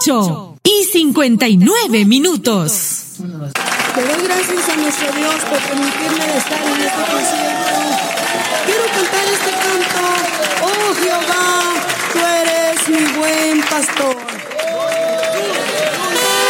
8:59. Le doy gracias a nuestro Dios por permitirme estar en este concierto. Quiero cantar este canto. Oh Jehová, tú eres mi buen pastor.